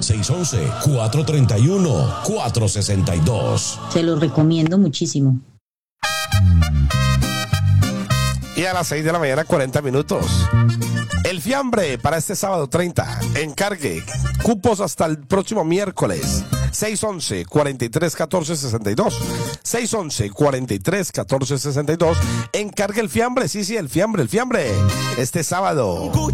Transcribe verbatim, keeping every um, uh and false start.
seis once, cuatro treinta y uno, cuatro sesenta y dos. Se los recomiendo muchísimo. Y a las seis de la mañana, cuarenta minutos. El fiambre para este sábado treinta. Encargue. Cupos hasta el próximo miércoles. seis once, cuarenta y tres, catorce, sesenta y dos. seis once, cuarenta y tres, catorce, sesenta y dos. Encargue el fiambre. Sí, sí, el fiambre, el fiambre. Este sábado.